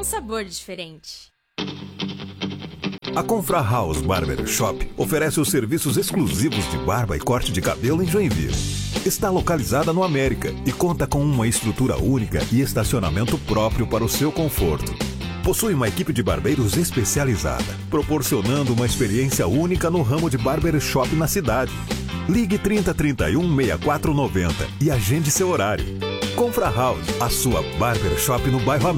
um sabor diferente. A Confra House Barber Shop oferece os serviços exclusivos de barba e corte de cabelo em Joinville. Está localizada no América e conta com uma estrutura única e estacionamento próprio para o seu conforto. Possui uma equipe de barbeiros especializada, proporcionando uma experiência única no ramo de barbershop na cidade. Ligue 3031 6490 e agende seu horário. Confra House, a sua barbershop no bairro América.